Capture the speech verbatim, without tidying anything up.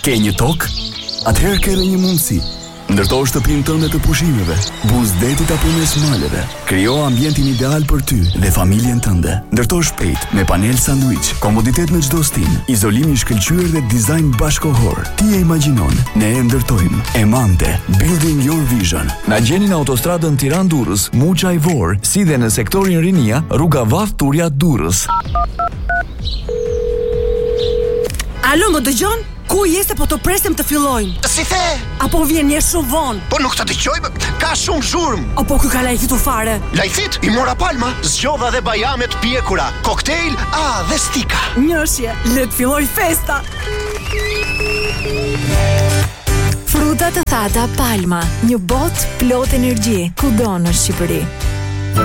Ke një tokë? Atëherë ke edhe një mundësi. Ndërto shtëpinë tënde të pushimeve, buzdetit apo mes maleve. Krijo ambientin ideal për ty dhe familjen tënde. Ndërto shpejt me panel sandwich, komoditet në çdo stin, izolim i shkëlqyer dhe dizajn bashkohor. Ti e imagjinon, ne e ndërtojmë. Emante, building your vision. Na gjeni në autostradën Tiranë-Durrës, Muçaj-Vor, si dhe në sektorin Rinia, rruga Vath Turja Durrës. Alo, më dëgjon? Ku je se po të presim të fillojmë? Si the? Apo vjen një shumë vonë? Po nuk të dëgjoj, ka shumë zhurmë. Apo ky ka lajthitur fare? Lajthit? I mora palma, zgjodha dhe bajamet pjekura, koktejl, a dhe stika. Njëshje, le të filloj festa. Fruta të thata Palma, një botë plot energji, kudo në Shqipëri.